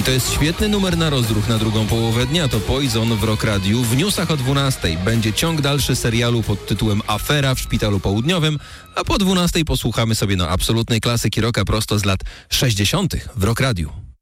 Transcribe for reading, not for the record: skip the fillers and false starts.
To jest świetny numer na rozruch na drugą połowę dnia. To Poison w Rock Radiu. W newsach o 12 będzie ciąg dalszy serialu pod tytułem Afera w Szpitalu Południowym, a po 12 posłuchamy sobie absolutnej klasyki rocka prosto z lat 60. w Rock Radiu.